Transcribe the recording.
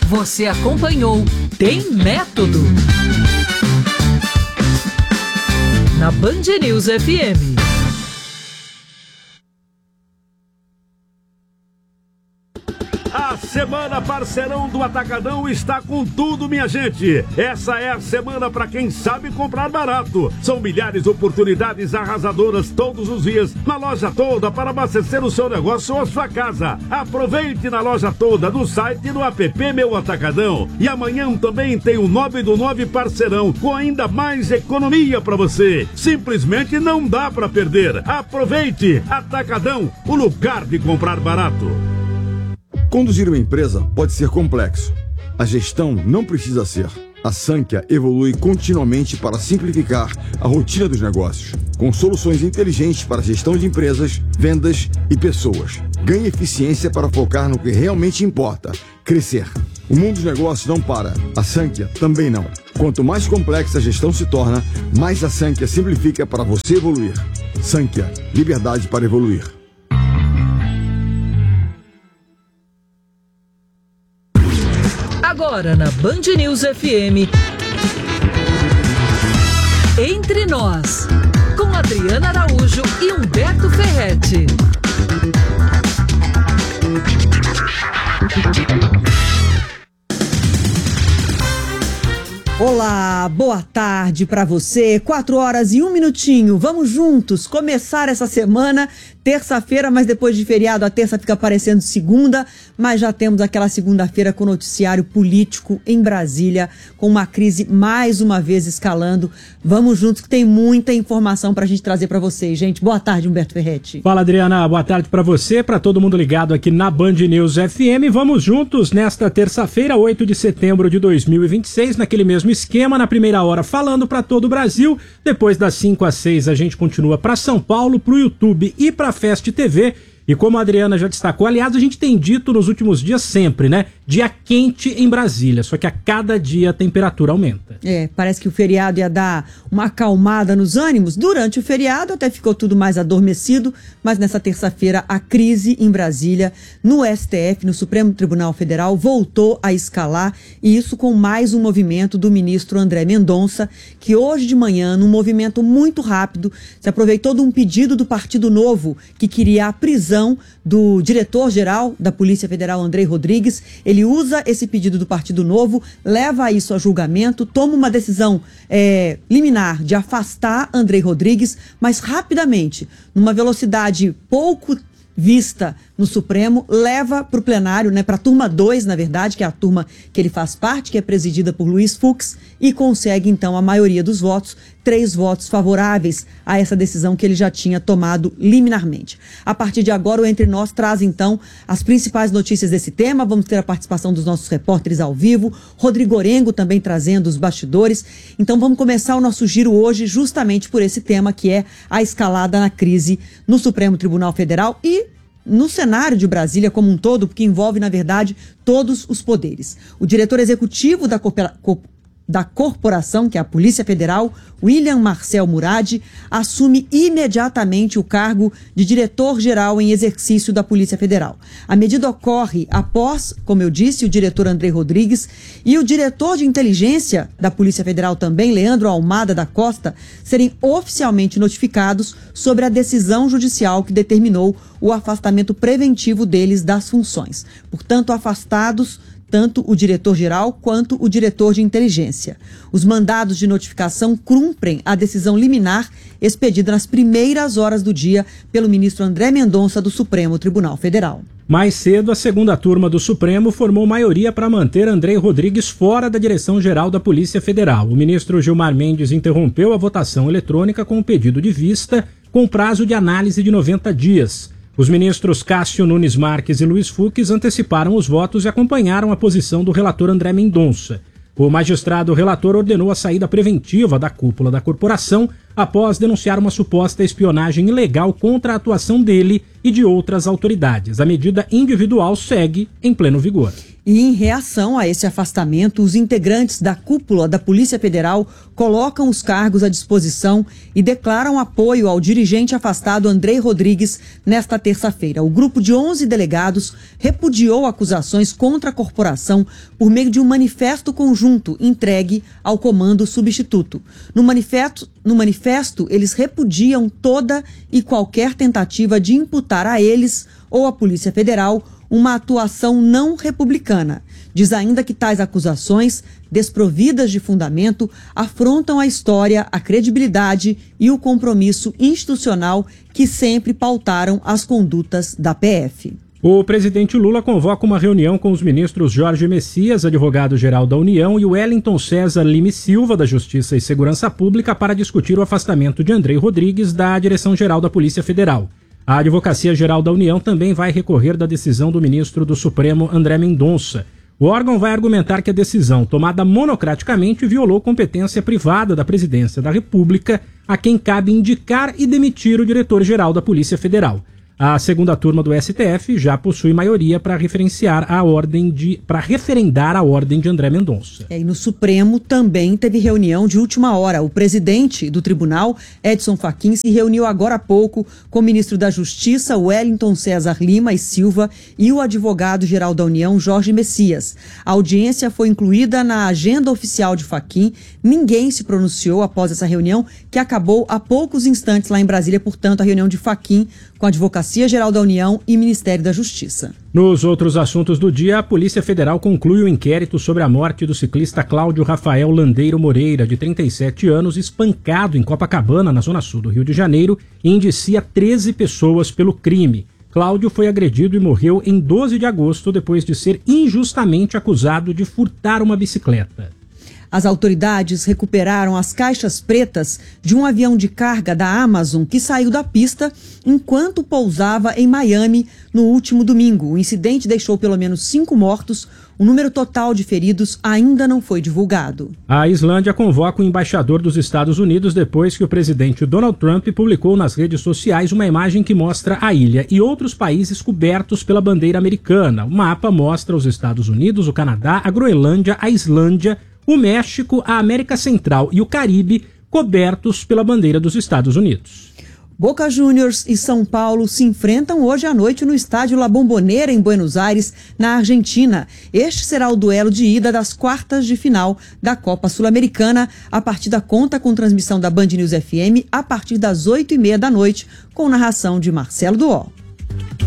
Você acompanhou Tem Método na Band News FM. A Semana Parceirão do Atacadão está com tudo, minha gente. Essa é a semana para quem sabe comprar barato. São milhares de oportunidades arrasadoras todos os dias na Loja Toda para abastecer o seu negócio ou a sua casa. Aproveite na Loja Toda, no site e no app Meu Atacadão. E amanhã também tem o 9 do 9 Parceirão com ainda mais economia para você. Simplesmente não dá para perder. Aproveite! Atacadão, o lugar de comprar barato. Conduzir uma empresa pode ser complexo. A gestão não precisa ser. A Sankhya evolui continuamente para simplificar a rotina dos negócios, com soluções inteligentes para a gestão de empresas, vendas e pessoas. Ganhe eficiência para focar no que realmente importa: crescer. O mundo dos negócios não para. A Sankhya também não. Quanto mais complexa a gestão se torna, mais a Sankhya simplifica para você evoluir. Sankhya, liberdade para evoluir. Agora na Band News FM, Entre Nós, com Adriana Araújo e Humberto Ferretti. Olá, boa tarde para você, 4h01. Vamos juntos começar essa semana, terça-feira, mas depois de feriado a terça fica parecendo segunda, mas já temos aquela segunda-feira com noticiário político em Brasília, com uma crise mais uma vez escalando. Vamos juntos que tem muita informação pra gente trazer pra vocês, gente. Boa tarde, Humberto Ferretti. Fala, Adriana, boa tarde pra você, pra todo mundo ligado aqui na Band News FM. Vamos juntos nesta terça-feira, 8 de setembro de 2026, naquele mesmo esquema, na primeira hora falando pra todo o Brasil, depois das 5 às 6 a gente continua pra São Paulo, pro YouTube e pra Fest TV. E como a Adriana já destacou, aliás, a gente tem dito nos últimos dias sempre, né? Dia quente em Brasília, só que a cada dia a temperatura aumenta. Parece que o feriado ia dar uma acalmada nos ânimos. Durante o feriado até ficou tudo mais adormecido, mas nessa terça-feira a crise em Brasília, no STF, no Supremo Tribunal Federal, voltou a escalar, e isso com mais um movimento do ministro André Mendonça, que hoje de manhã, num movimento muito rápido, se aproveitou de um pedido do Partido Novo, que queria a prisão do diretor-geral da Polícia Federal, Andrei Rodrigues. Ele usa esse pedido do Partido Novo, leva isso a julgamento, toma uma decisão liminar de afastar Andrei Rodrigues, mas rapidamente, numa velocidade pouco vista no Supremo, leva para o plenário, para a turma 2, na verdade, que é a turma que ele faz parte, que é presidida por Luiz Fux, e consegue, então, a maioria dos votos, 3 votos favoráveis a essa decisão que ele já tinha tomado liminarmente. A partir de agora, o Entre Nós traz, então, as principais notícias desse tema. Vamos ter a participação dos nossos repórteres ao vivo, Rodrigo Orengo também trazendo os bastidores. Então, vamos começar o nosso giro hoje justamente por esse tema, que é a escalada na crise no Supremo Tribunal Federal e no cenário de Brasília como um todo, porque envolve, na verdade, todos os poderes. O diretor executivo da corporação, que é a Polícia Federal, William Marcel Murad, assume imediatamente o cargo de diretor-geral em exercício da Polícia Federal. A medida ocorre após, como eu disse, o diretor Andrei Rodrigues e o diretor de inteligência da Polícia Federal também, Leandro Almada da Costa, serem oficialmente notificados sobre a decisão judicial que determinou o afastamento preventivo deles das funções. Portanto, afastados tanto o diretor-geral quanto o diretor de inteligência. Os mandados de notificação cumprem a decisão liminar expedida nas primeiras horas do dia pelo ministro André Mendonça do Supremo Tribunal Federal. Mais cedo, a segunda turma do Supremo formou maioria para manter Andrei Rodrigues fora da direção-geral da Polícia Federal. O ministro Gilmar Mendes interrompeu a votação eletrônica com o pedido de vista, com prazo de análise de 90 dias. Os ministros Cássio Nunes Marques e Luiz Fux anteciparam os votos e acompanharam a posição do relator André Mendonça. O magistrado relator ordenou a saída preventiva da cúpula da corporação após denunciar uma suposta espionagem ilegal contra a atuação dele e de outras autoridades. A medida individual segue em pleno vigor. E em reação a esse afastamento, os integrantes da cúpula da Polícia Federal colocam os cargos à disposição e declaram apoio ao dirigente afastado Andrei Rodrigues nesta terça-feira. O grupo de 11 delegados repudiou acusações contra a corporação por meio de um manifesto conjunto entregue ao comando substituto. No manifesto, eles repudiam toda e qualquer tentativa de imputar a eles ou à Polícia Federal uma atuação não republicana. Diz ainda que tais acusações, desprovidas de fundamento, afrontam a história, a credibilidade e o compromisso institucional que sempre pautaram as condutas da PF. O presidente Lula convoca uma reunião com os ministros Jorge Messias, advogado-geral da União, e Wellington César Lima Silva, da Justiça e Segurança Pública, para discutir o afastamento de Andrei Rodrigues da Direção-Geral da Polícia Federal. A Advocacia Geral da União também vai recorrer da decisão do ministro do Supremo, André Mendonça. O órgão vai argumentar que a decisão, tomada monocraticamente, violou competência privada da Presidência da República, a quem cabe indicar e demitir o diretor-geral da Polícia Federal. A segunda turma do STF já possui maioria para referendar a ordem de André Mendonça. E no Supremo também teve reunião de última hora. O presidente do tribunal, Edson Fachin, se reuniu agora há pouco com o ministro da Justiça, Wellington César Lima e Silva, e o advogado-geral da União, Jorge Messias. A audiência foi incluída na agenda oficial de Fachin. Ninguém se pronunciou após essa reunião, que acabou há poucos instantes lá em Brasília. Portanto, a reunião de Fachin com a Advocacia Geral da União e Ministério da Justiça. Nos outros assuntos do dia, a Polícia Federal conclui o inquérito sobre a morte do ciclista Cláudio Rafael Landeiro Moreira, de 37 anos, espancado em Copacabana, na zona sul do Rio de Janeiro, e indicia 13 pessoas pelo crime. Cláudio foi agredido e morreu em 12 de agosto depois de ser injustamente acusado de furtar uma bicicleta. As autoridades recuperaram as caixas pretas de um avião de carga da Amazon que saiu da pista enquanto pousava em Miami no último domingo. O incidente deixou pelo menos 5 mortos. O número total de feridos ainda não foi divulgado. A Islândia convoca o embaixador dos Estados Unidos depois que o presidente Donald Trump publicou nas redes sociais uma imagem que mostra a ilha e outros países cobertos pela bandeira americana. O mapa mostra os Estados Unidos, o Canadá, a Groenlândia, a Islândia, o México, a América Central e o Caribe cobertos pela bandeira dos Estados Unidos. Boca Juniors e São Paulo se enfrentam hoje à noite no estádio La Bombonera, em Buenos Aires, na Argentina. Este será o duelo de ida das quartas de final da Copa Sul-Americana. A partida conta com transmissão da Band News FM a partir das 8h30 da noite, com narração de Marcelo Duó.